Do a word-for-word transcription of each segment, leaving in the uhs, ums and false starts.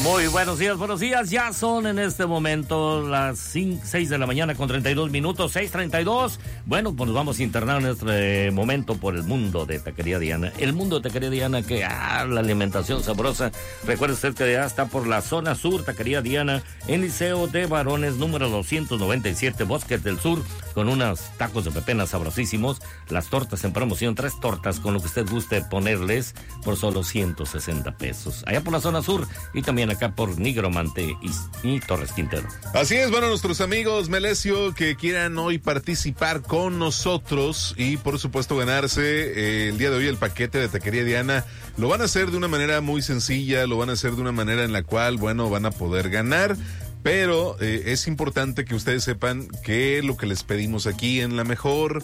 Muy buenos días, buenos días. Ya son en este momento las seis de la mañana con treinta y dos minutos, seis treinta y dos. Bueno, pues nos vamos a internar en este momento por el mundo de Taquería Diana. El mundo de Taquería Diana, que ah, la alimentación sabrosa. Recuerde usted que ya está por la zona sur, Taquería Diana, en Liceo de Varones, número doscientos noventa y siete, Bosques del Sur, con unos tacos de pepena sabrosísimos. Las tortas en promoción, tres tortas con lo que usted guste ponerles por solo ciento sesenta pesos. Allá por la zona sur y también acá por Nigromante y, y Torres Quintero. Así es, bueno, nuestros amigos Melesio que quieran hoy participar con nosotros y por supuesto ganarse eh, el día de hoy el paquete de Taquería Diana, lo van a hacer de una manera muy sencilla, lo van a hacer de una manera en la cual, bueno, van a poder ganar. Pero eh, es importante que ustedes sepan que lo que les pedimos aquí en La Mejor,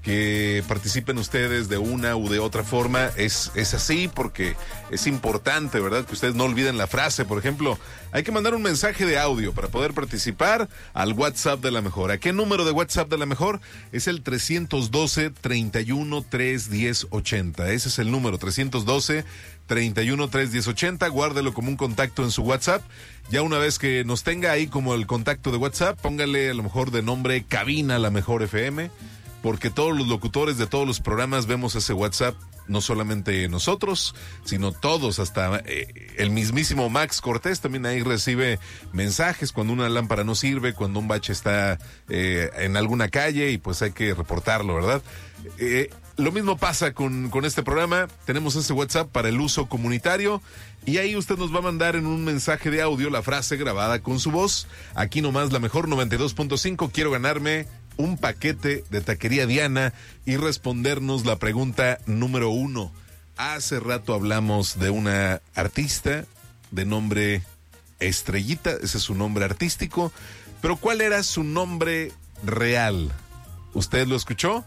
que participen ustedes de una u de otra forma, es, es así porque es importante, ¿verdad? Que ustedes no olviden la frase. Por ejemplo, hay que mandar un mensaje de audio para poder participar al WhatsApp de La Mejor. ¿A qué número de WhatsApp de La Mejor? Es el trescientos doce, treinta y uno, tres, diez, ochenta. Ese es el número, trescientos doce, treinta y uno, tres, diez, ochenta. Guárdelo como un contacto en su WhatsApp. Ya una vez que nos tenga ahí como el contacto de WhatsApp, póngale a lo mejor de nombre Cabina La Mejor F M, porque todos los locutores de todos los programas vemos ese WhatsApp, no solamente nosotros, sino todos, hasta eh, el mismísimo Max Cortés también ahí recibe mensajes cuando una lámpara no sirve, cuando un bache está eh, en alguna calle y pues hay que reportarlo, ¿verdad? Eh, Lo mismo pasa con, con este programa. Tenemos ese WhatsApp para el uso comunitario y ahí usted nos va a mandar en un mensaje de audio la frase grabada con su voz. Aquí nomás La Mejor noventa y dos punto cinco. Quiero ganarme un paquete de Taquería Diana y respondernos la pregunta número uno. Hace rato hablamos de una artista de nombre Estrellita. Ese es su nombre artístico. Pero ¿cuál era su nombre real? ¿Usted lo escuchó?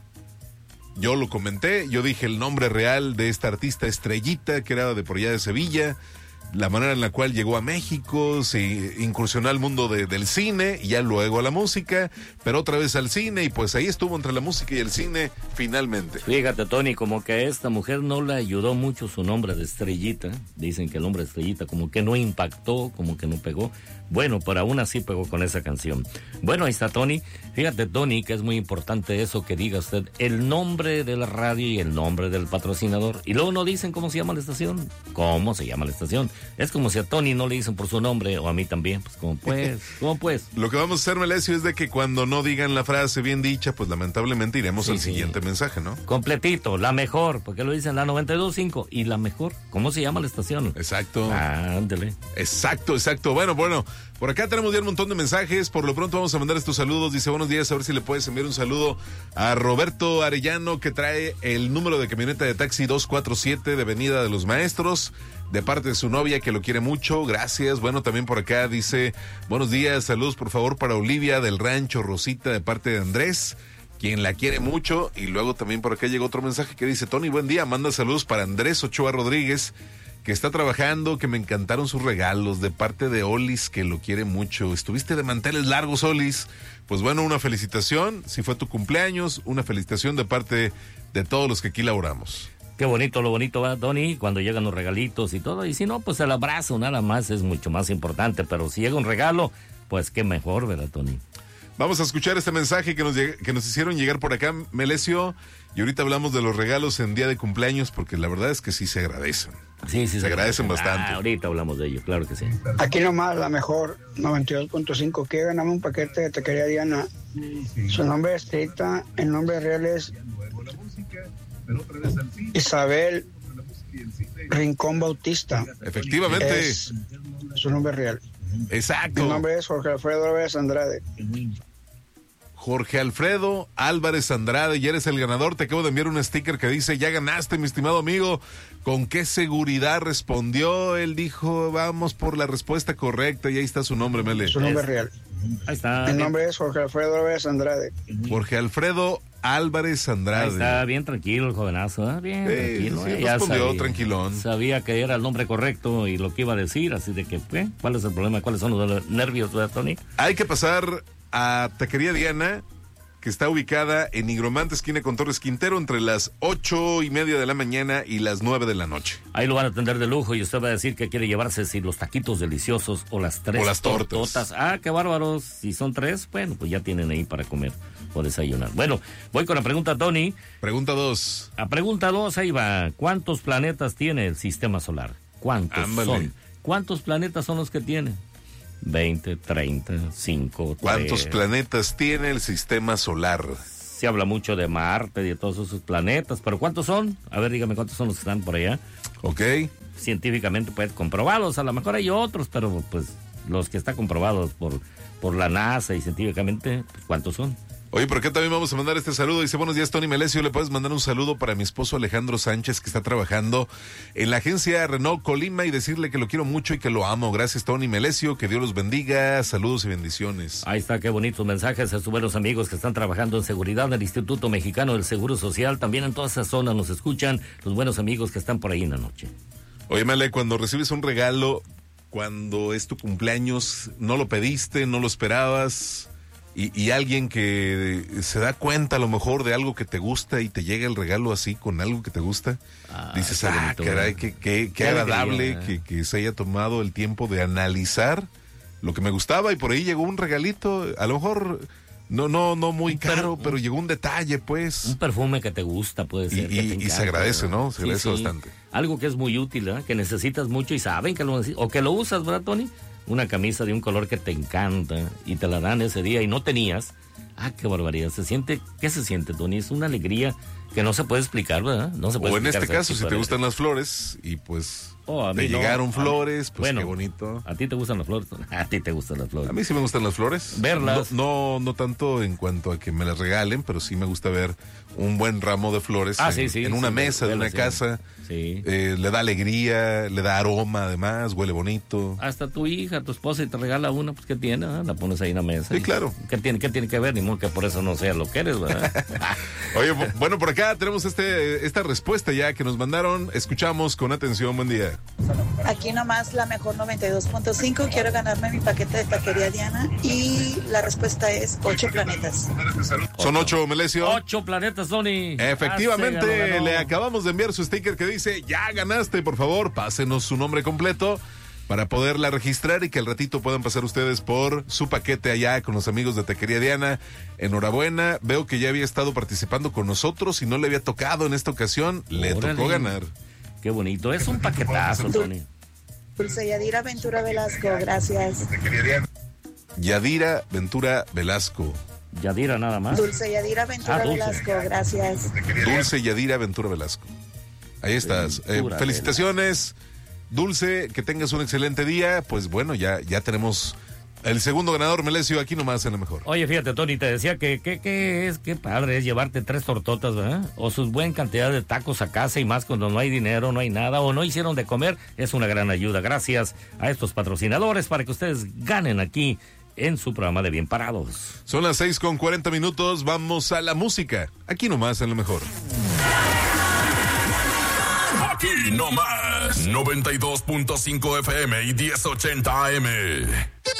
Yo lo comenté, yo dije el nombre real de esta artista Estrellita, que era de por allá de Sevilla, la manera en la cual llegó a México, se incursionó al mundo de, del cine y ya luego a la música, pero otra vez al cine y pues ahí estuvo entre la música y el cine finalmente. Fíjate, Tony, como que a esta mujer no le ayudó mucho su nombre de Estrellita. Dicen que el nombre de Estrellita como que no impactó, como que no pegó. Bueno, pero aún así pegó con esa canción. Bueno, ahí está Tony. Fíjate, Tony, que es muy importante eso que diga usted, el nombre de la radio y el nombre del patrocinador. Y luego no dicen cómo se llama la estación. ¿Cómo se llama la estación? Es como si a Tony no le dicen por su nombre, o a mí también. Pues, ¿cómo pues? ¿Cómo pues? Lo que vamos a hacer, Melesio, es de que cuando no digan la frase bien dicha, pues lamentablemente iremos sí, al sí. siguiente mensaje, ¿no? Completito, La Mejor, porque lo dicen la noventa y dos punto cinco. ¿Y La Mejor? ¿Cómo se llama la estación? Exacto. Ándale. Exacto, exacto. Bueno, bueno. Por acá tenemos ya un montón de mensajes. Por lo pronto vamos a mandar estos saludos. Dice, buenos días, a ver si le puedes enviar un saludo a Roberto Arellano, que trae el número de camioneta de taxi doscientos cuarenta y siete de Avenida de los Maestros, de parte de su novia, que lo quiere mucho. Gracias. Bueno, también por acá dice, buenos días, saludos por favor para Olivia del Rancho Rosita, de parte de Andrés, quien la quiere mucho. Y luego también por acá llegó otro mensaje que dice, Tony, buen día, manda saludos para Andrés Ochoa Rodríguez, que está trabajando, que me encantaron sus regalos, de parte de Olis, que lo quiere mucho. Estuviste de manteles largos, Olis. Pues bueno, una felicitación, si fue tu cumpleaños, una felicitación de parte de todos los que aquí laboramos. Qué bonito, lo bonito va, Tony, cuando llegan los regalitos y todo, y si no, pues el abrazo nada más es mucho más importante, pero si llega un regalo, pues qué mejor, ¿verdad, Tony? Vamos a escuchar este mensaje que nos, que nos hicieron llegar por acá, Melesio, y ahorita hablamos de los regalos en día de cumpleaños, porque la verdad es que sí se agradecen. Sí, sí, se, se agradecen bastante. Ah, ahorita hablamos de ello, claro que sí. Aquí nomás La Mejor noventa y dos punto cinco, que ganamos un paquete de Taquería Diana. Su nombre es Estrellita, el nombre real es Isabel Rincón Bautista. Efectivamente. Es su nombre real. Exacto. Mi nombre es Jorge Alfredo Álvarez Andrade. Jorge Alfredo Álvarez Andrade, y eres el ganador. Te acabo de enviar un sticker que dice, ya ganaste, mi estimado amigo. ¿Con qué seguridad respondió? Él dijo, vamos por la respuesta correcta, y ahí está su nombre, Mele. Su nombre es real. Ahí está. Mi nombre es Jorge Alfredo Álvarez Andrade. Jorge Alfredo Álvarez Andrade. Ahí está, bien tranquilo el jovenazo, ¿eh? Bien sí, tranquilo. Sí, ¿eh? Ya respondió sabía, tranquilón. Sabía que era el nombre correcto y lo que iba a decir, así de que, ¿eh? ¿Cuál es el problema? ¿Cuáles son los nervios, ¿verdad, Tony? Hay que pasar a Taquería Diana que está ubicada en Nigromante, esquina con Torres Quintero, entre las ocho y media de la mañana y las nueve de la noche. Ahí lo van a atender de lujo y usted va a decir que quiere llevarse si los taquitos deliciosos o las tres o las tortas. tortotas. Ah, qué bárbaros. Si son tres, bueno, pues ya tienen ahí para comer o desayunar. Bueno, voy con la pregunta, Tony. Pregunta dos. A pregunta dos, ahí va. ¿Cuántos planetas tiene el sistema solar? ¿Cuántos Ámbale. son? ¿Cuántos planetas son los que tiene? veinte, treinta, cinco, ¿Cuántos tres. planetas tiene el sistema solar? Se habla mucho de Marte y de todos esos planetas, pero ¿cuántos son? A ver, dígame cuántos son los que están por allá. Ok. Científicamente, pues, comprobados. A lo mejor hay otros, pero pues los que están comprobados por, por la NASA y científicamente, pues, ¿cuántos son? Oye, ¿por qué también vamos a mandar este saludo? Dice, buenos días, Tony Melesio. ¿Le puedes mandar un saludo para mi esposo Alejandro Sánchez, que está trabajando en la agencia Renault Colima, y decirle que lo quiero mucho y que lo amo? Gracias, Tony Melesio. Que Dios los bendiga. Saludos y bendiciones. Ahí está, qué bonitos mensajes a sus buenos amigos que están trabajando en seguridad del Instituto Mexicano del Seguro Social. También en toda esa zona nos escuchan los buenos amigos que están por ahí en la noche. Oye, Mele, cuando recibes un regalo, cuando es tu cumpleaños, no lo pediste, no lo esperabas... Y, y alguien que se da cuenta a lo mejor de algo que te gusta y te llega el regalo así con algo que te gusta, ah, dices, ah, bonito, caray, qué, qué, qué, qué agradable alegría, que, que se haya tomado el tiempo de analizar lo que me gustaba, y por ahí llegó un regalito, a lo mejor no no no muy caro, pero llegó un detalle, pues. Un perfume que te gusta, puede ser. Y, y, encanta, y se agradece, ¿no? Se sí, agradece sí. bastante. Algo que es muy útil, ¿eh? Que necesitas mucho y saben que lo necesitas, o que lo usas, ¿verdad, Tony? Una camisa de un color que te encanta y te la dan ese día y no tenías. Ah, qué barbaridad. Se siente, ¿qué se siente, Tony? Es una alegría que no se puede explicar, ¿verdad? No se puede o en explicar, este caso, si te gustan las flores y pues oh, a mí te no. llegaron flores, pues bueno, qué bonito. ¿A ti te gustan las flores? A ti te gustan las flores. A mí sí me gustan las flores. Verlas. No, no, no tanto en cuanto a que me las regalen, pero sí me gusta ver un buen ramo de flores ah, en, sí, sí, en una sí, mesa de una sí. casa. Sí. Eh, le da alegría, le da aroma además, huele bonito. Hasta tu hija, tu esposa, y te regala una, pues ¿qué tiene? ¿Eh? La pones ahí en la mesa. Sí, y, claro. ¿Qué tiene, qué tiene que ver? Ni modo que por eso no sea lo que eres, ¿verdad? Oye, bueno, por acá tenemos este esta respuesta ya que nos mandaron. Escuchamos con atención, buen día. Aquí nomás la mejor noventa y dos punto cinco. Quiero ganarme mi paquete de taquería Diana y la respuesta es ocho planetas. Son ocho, Melesio. Ocho planetas, Tony. Efectivamente, ah, le acabamos de enviar su sticker que dice, ya ganaste, por favor, pásenos su nombre completo para poderla registrar y que al ratito puedan pasar ustedes por su paquete allá con los amigos de Taquería Diana. Enhorabuena, veo que ya había estado participando con nosotros y no le había tocado en esta ocasión, le Órale. tocó ganar. Qué bonito, es un paquetazo, Tony. Dulce Yadira Ventura Velasco, gracias. Yadira Ventura Velasco. Yadira nada más. Dulce Yadira Ventura ah, Velasco, gracias. Dulce Yadira Ventura Velasco. Ahí estás. Eh, felicitaciones, Dulce, que tengas un excelente día. Pues bueno, ya, ya tenemos el segundo ganador, Melesio, aquí nomás en la mejor. Oye, fíjate, Tony, te decía que, que, que es, qué padre es llevarte tres tortotas, ¿verdad? O su buena cantidad de tacos a casa y más cuando no hay dinero, no hay nada, o no hicieron de comer, es una gran ayuda. Gracias a estos patrocinadores para que ustedes ganen aquí en su programa de Bien Parados. Son las seis con cuarenta minutos, vamos a la música, aquí nomás en la mejor. Aquí nomás, noventa y dos punto cinco F M y diez ochenta A M.